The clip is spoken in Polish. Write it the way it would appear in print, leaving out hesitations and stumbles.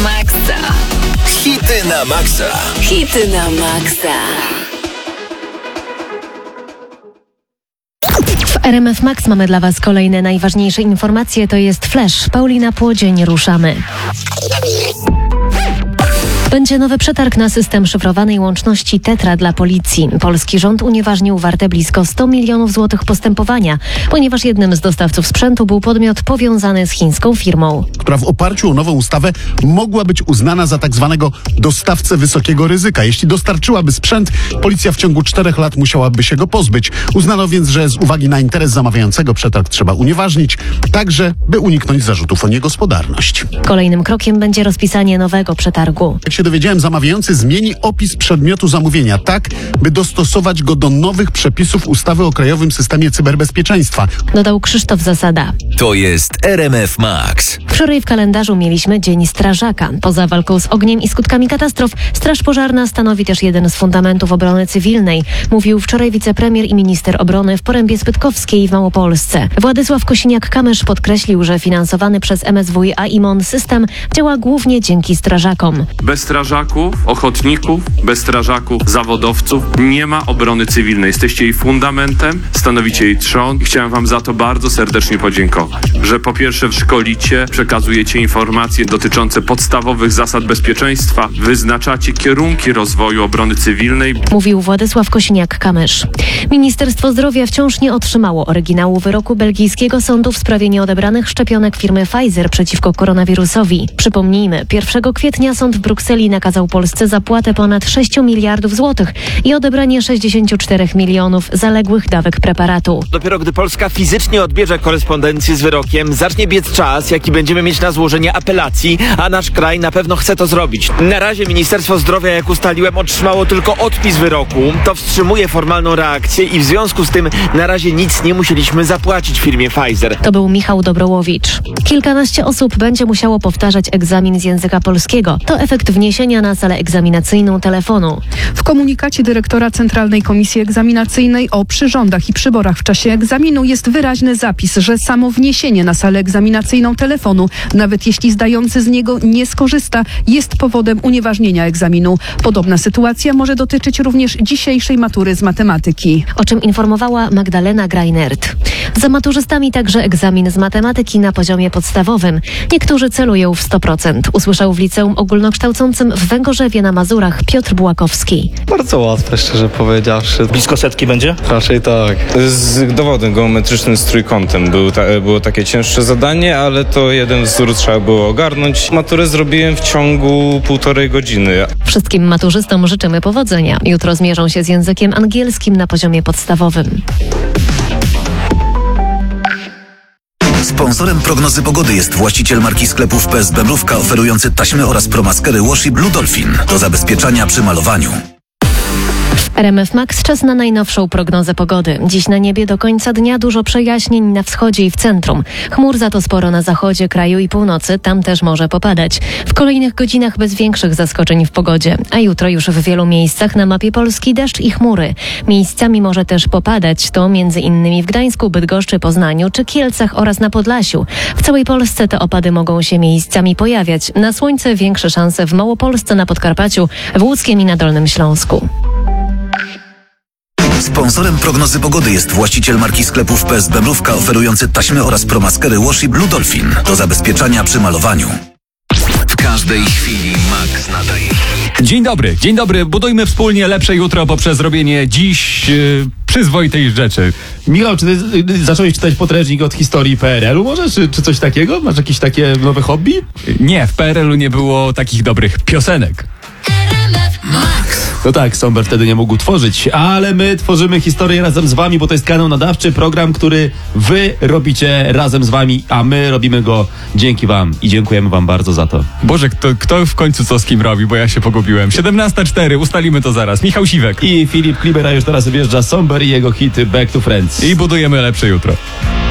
maksa. Hity na maksa. Hity na maksa. W RMF Max mamy dla Was kolejne najważniejsze informacje. To jest Flash. Paulina Płodzień, ruszamy. Będzie nowy przetarg na system szyfrowanej łączności Tetra dla policji. Polski rząd unieważnił warte blisko 100 milionów złotych postępowania, ponieważ jednym z dostawców sprzętu był podmiot powiązany z chińską firmą, która w oparciu o nową ustawę mogła być uznana za tak zwanego dostawcę wysokiego ryzyka. Jeśli dostarczyłaby sprzęt, policja w ciągu 4 lat musiałaby się go pozbyć. Uznano więc, że z uwagi na interes zamawiającego przetarg trzeba unieważnić, także by uniknąć zarzutów o niegospodarność. Kolejnym krokiem będzie rozpisanie nowego przetargu. Jak się dowiedziałem, zamawiający zmieni opis przedmiotu zamówienia tak, by dostosować go do nowych przepisów ustawy o Krajowym Systemie Cyberbezpieczeństwa. Dodał Krzysztof Zasada. To jest RMF Max. Wczoraj w kalendarzu mieliśmy Dzień Strażaka. Poza walką z ogniem i skutkami katastrof, Straż Pożarna stanowi też jeden z fundamentów obrony cywilnej, mówił wczoraj wicepremier i minister obrony w Porębie Spytkowskiej w Małopolsce. Władysław Kosiniak-Kamysz podkreślił, że finansowany przez MSWiA i MON system działa głównie dzięki strażakom. Bez strażaków, ochotników, bez strażaków, zawodowców nie ma obrony cywilnej. Jesteście jej fundamentem, stanowicie jej trzon i chciałem wam za to bardzo serdecznie podziękować. Że po pierwsze szkolicie, przekazujecie informacje dotyczące podstawowych zasad bezpieczeństwa, wyznaczacie kierunki rozwoju obrony cywilnej. Mówił Władysław Kosiniak-Kamysz. Ministerstwo Zdrowia wciąż nie otrzymało oryginału wyroku belgijskiego sądu w sprawie nieodebranych szczepionek firmy Pfizer przeciwko koronawirusowi. Przypomnijmy, 1 kwietnia sąd w Brukseli nakazał Polsce zapłatę ponad 6 miliardów złotych i odebranie 64 milionów zaległych dawek preparatu. Dopiero gdy Polska fizycznie odbierze korespondencję z wyrokiem, zacznie biec czas, jaki będziemy mieć na złożenie apelacji, a nasz kraj na pewno chce to zrobić. Na razie Ministerstwo Zdrowia, jak ustaliłem, otrzymało tylko odpis wyroku. To wstrzymuje formalną reakcję i w związku z tym na razie nic nie musieliśmy zapłacić firmie Pfizer. To był Michał Dobrołowicz. Kilkanaście osób będzie musiało powtarzać egzamin z języka polskiego. To efekt wniesienia na salę egzaminacyjną telefonu. W komunikacie dyrektora Centralnej Komisji Egzaminacyjnej o przyrządach i przyborach w czasie egzaminu jest wyraźny zapis, że samo wniesienie na salę egzaminacyjną telefonu, nawet jeśli zdający z niego nie skorzysta, jest powodem unieważnienia egzaminu. Podobna sytuacja może dotyczyć również dzisiejszej matury z matematyki. O czym informowała Magdalena Greinert. Za maturzystami także egzamin z matematyki na poziomie podstawowym. Niektórzy celują w 100%. Usłyszał w liceum ogólnokształcącym w Węgorzewie na Mazurach Piotr Błakowski. Bardzo łatwe, szczerze powiedziawszy. Blisko setki będzie? Raczej tak. Z dowodem geometrycznym z trójkątem było takie cięższe zadanie, ale to jeden wzór trzeba było ogarnąć. Maturę zrobiłem w ciągu 1,5 godziny. Wszystkim maturzystom życzymy powodzenia. Jutro zmierzą się z językiem angielskim na poziomie podstawowym. Sponsorem prognozy pogody jest właściciel marki sklepów PSB Mrówka oferujący taśmy oraz promaskery Wash i Blue Dolphin do zabezpieczania przy malowaniu. RMF Max, czas na najnowszą prognozę pogody. Dziś na niebie do końca dnia dużo przejaśnień na wschodzie i w centrum. Chmur za to sporo na zachodzie kraju i północy, tam też może popadać. W kolejnych godzinach bez większych zaskoczeń w pogodzie. A jutro już w wielu miejscach na mapie Polski deszcz i chmury. Miejscami może też popadać, to m.in. w Gdańsku, Bydgoszczy, Poznaniu czy Kielcach oraz na Podlasiu. W całej Polsce te opady mogą się miejscami pojawiać. Na słońce większe szanse w Małopolsce, na Podkarpaciu, w Łódzkiem i na Dolnym Śląsku. Sponsorem prognozy pogody jest właściciel marki sklepów PSB Mrówka oferujący taśmy oraz promaskery Wash i Blue Dolphin do zabezpieczania przy malowaniu. W każdej chwili Max nadaje hit. Dzień dobry. Budujmy wspólnie lepsze jutro poprzez robienie dziś przyzwoitej rzeczy. Michał, czy ty zacząłeś czytać podręcznik od historii PRL-u może? Czy coś takiego? Masz jakieś takie nowe hobby? Nie, w PRL-u nie było takich dobrych piosenek. No tak, Somber wtedy nie mógł tworzyć, ale my tworzymy historię razem z wami, bo to jest kanał nadawczy, program, który wy robicie razem z wami, a my robimy go dzięki wam i dziękujemy wam bardzo za to. Boże, kto w końcu co z kim robi, bo ja się pogubiłem. 17:04, ustalimy to zaraz. Michał Siwek i Filip Klibera, już teraz wjeżdża Somber i jego hity Back to Friends. I budujemy lepsze jutro.